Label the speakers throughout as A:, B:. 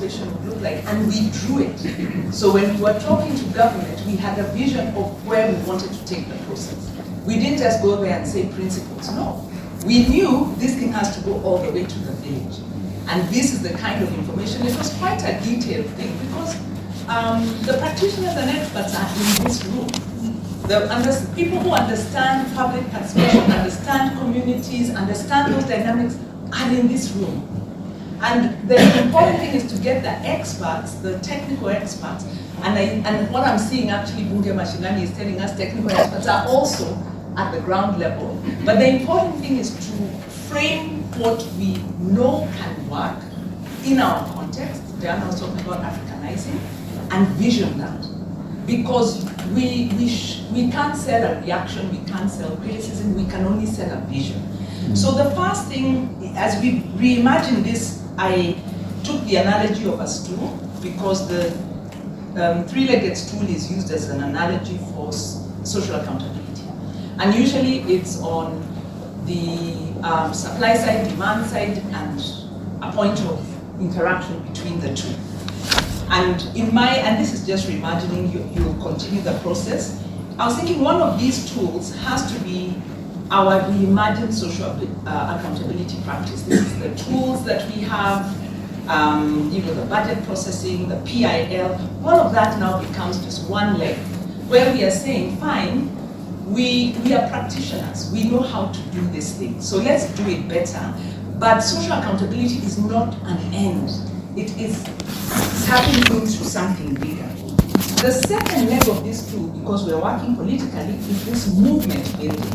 A: participation would look like, and we drew it. So when we were talking to government, we had a vision of where we wanted to take the process. We didn't just go there and say principles, no. We knew this thing has to go all the way to the village. And this is the kind of information. It was quite a detailed thing because the practitioners and experts are in this room. The people who understand public participation, understand communities, understand those dynamics are in this room. And the important thing is to get the experts, the technical experts, and what I'm seeing actually, Bunge Mashinani is telling us technical experts are also at the ground level. But the important thing is to frame what we know can work in our context. Diana was talking about Africanizing, and vision that. Because we can't sell a reaction, we can't sell criticism, we can only sell a vision. So the first thing, as we reimagine this, I took the analogy of a stool because the three-legged stool is used as an analogy for social accountability. And usually it's on the supply side, demand side, and a point of interaction between the two. And this is just reimagining, you'll continue the process. I was thinking one of these tools has to be our reimagined social accountability practice. This is the tools that we have, the budget processing, the PIL, all of that now becomes just one leg, where we are saying, fine, we are practitioners, we know how to do this thing, so let's do it better. But social accountability is not an end. It is tapping into something bigger. The second leg of this tool, because we're working politically, is this movement building.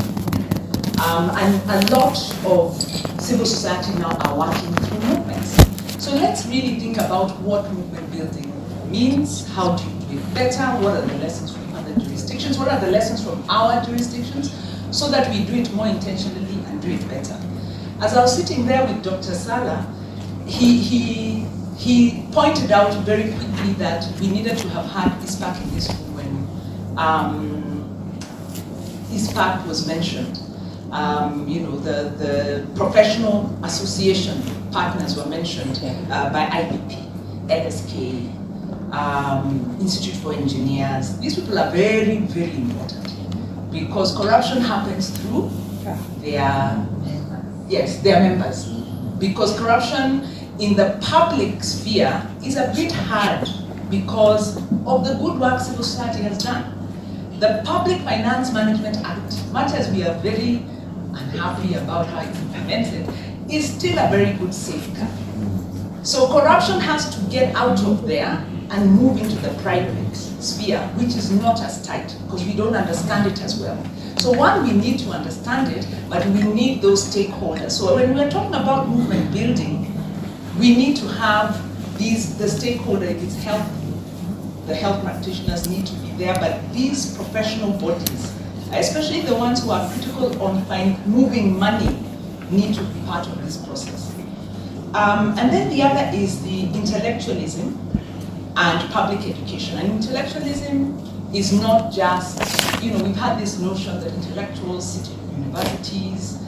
A: And a lot of civil society now are working through movements. So let's really think about what movement building means, how do you do it better, what are the lessons from other jurisdictions, what are the lessons from our jurisdictions, so that we do it more intentionally and do it better. As I was sitting there with Dr. Sala, he pointed out very quickly that we needed to have had ISPAC in this room when ISPAC was mentioned. The professional association partners were mentioned by IPP, LSK, Institute for Engineers. These people are very, very important because corruption happens through their members. Because corruption in the public sphere is a bit hard because of the good work civil society has done. The Public Finance Management Act, much as we are very unhappy about how it's implemented, is still a very good safeguard. So corruption has to get out of there and move into the private sphere, which is not as tight because we don't understand it as well. So one, we need to understand it, but we need those stakeholders. So when we're talking about movement building, we need to have the stakeholder, if it's health, the health practitioners need to be there, but these professional bodies, especially the ones who are critical on moving money, need to be part of this process. And then the other is the intellectualism and public education. And intellectualism is not just, we've had this notion that intellectuals sit in universities,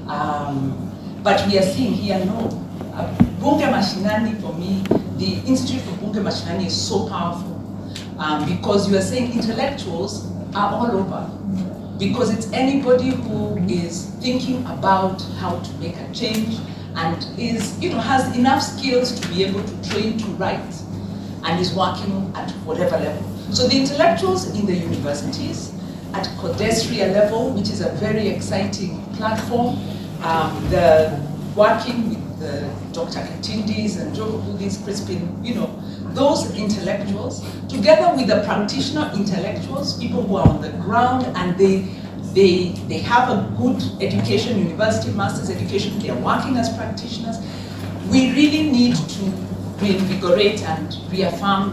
A: but we are seeing here, no. Bunge Mashinani, for me, the Institute for Bunge Mashinani is so powerful because you are saying intellectuals are all over. Because it's anybody who is thinking about how to make a change and has enough skills to be able to train to write and is working at whatever level. So the intellectuals in the universities, at Codestria level, which is a very exciting platform, the working with Dr. Katindis and Joe Budis, Crispin, those intellectuals, together with the practitioner intellectuals, people who are on the ground and they have a good education, university, master's education, they are working as practitioners. We really need to reinvigorate and reaffirm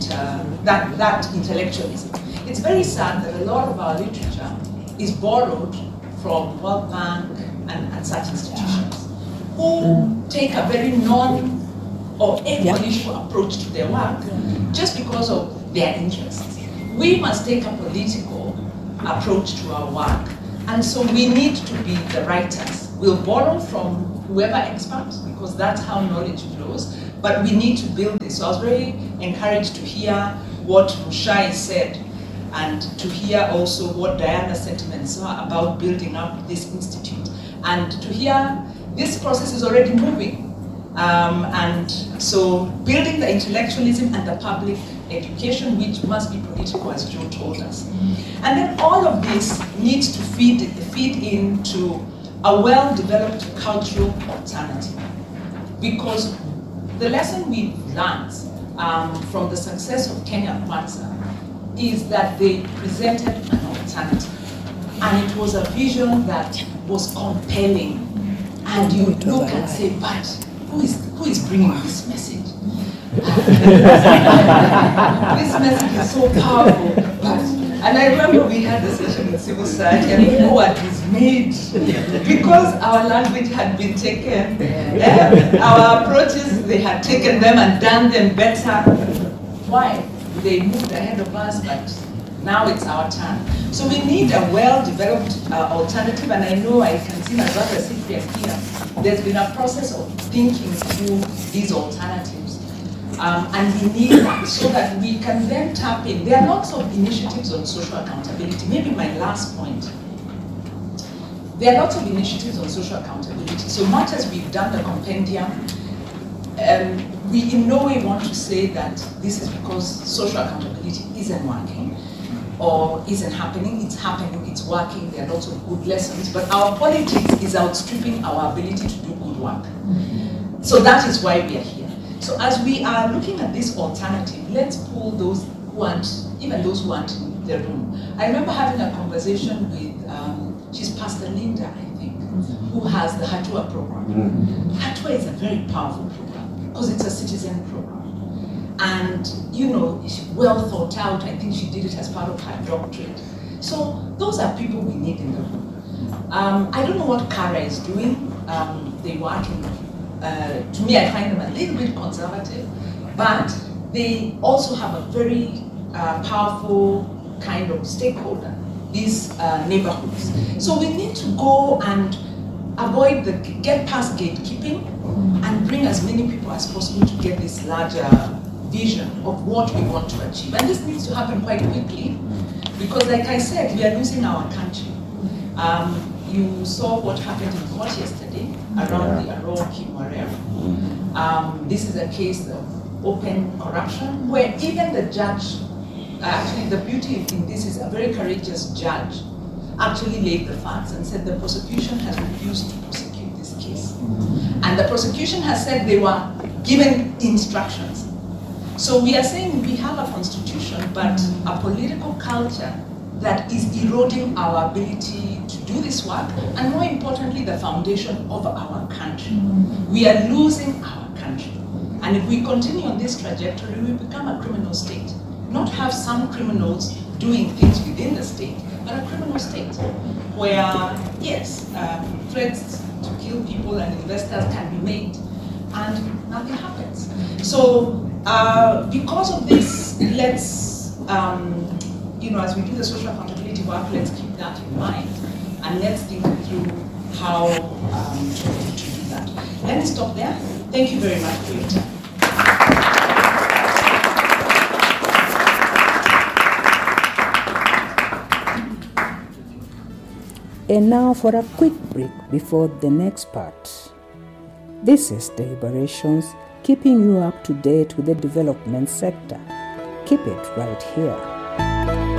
A: that intellectualism. It's very sad that a lot of our literature is borrowed from World Bank and such institutions who take a very or equal approach to their work just because of their interests. We must take a political approach to our work, and so we need to be the writers. We'll borrow from whoever experts because that's how knowledge flows, but we need to build this. So I was very encouraged to hear what Mushai said, and to hear also what Diana's sentiments are about building up this institute, and to hear this process is already moving. And so building the intellectualism and the public education, which must be political, as Joe told us. And then all of this needs to feed into a well-developed cultural alternative. Because the lesson we've learned from the success of Kenya Kwanza is that they presented an alternative. And it was a vision that was compelling. And you look and say, but who is bringing this message? This message is so powerful. And I remember we had a session in civil society, and people were dismayed because our language had been taken, our approaches, they had taken them and done them better. Why? They moved ahead of us, but now it's our turn. So we need a well-developed alternative, and I know I can see my brother Cyprian here. There's been a process of thinking through these alternatives. And we need that so that we can then tap in. There are lots of initiatives on social accountability. Maybe my last point. There are lots of initiatives on social accountability. So much as we've done the compendium, we in no way want to say that this is because social accountability isn't working or isn't happening. It's happening, it's working, there are lots of good lessons, but our politics is outstripping our ability to do good work. So that is why we are here. So as we are looking at this alternative, let's pull those who aren't, even those who aren't in the room. I remember having a conversation with, she's Pastor Linda, I think, who has the Hatua program. Hatua is a very powerful program because it's a citizen program. And, you know, well thought out. I think she did it as part of her doctorate. So those are people we need in the room. I don't know what Kara is doing. They work in, to me, I find them a little bit conservative, but they also have a very powerful kind of stakeholder, these neighborhoods. So we need to go and avoid get past gatekeeping and bring as many people as possible to get this larger vision of what we want to achieve. And this needs to happen quite quickly because, like I said, we are losing our country. You saw what happened in court yesterday around the Arrow Kimwarere. This is a case of open corruption where even the judge, actually the beauty in this is a very courageous judge actually laid the facts and said the prosecution has refused to prosecute this case. And the prosecution has said they were given instructions. So we are saying we have a constitution, but a political culture that is eroding our ability to do this work, and more importantly, the foundation of our country. We are losing our country. And if we continue on this trajectory, we become a criminal state. Not have some criminals doing things within the state, but a criminal state where, yes, threats to kill people and investors can be made, and nothing happens. So, because of this, let's, you know, as we do the social accountability work, let's keep that in mind, and let's think through how to do that. Let me stop there. Thank you very much for your time.
B: And now for a quick break before the next part. This is Deliberations, keeping you up to date with the development sector. Keep it right here.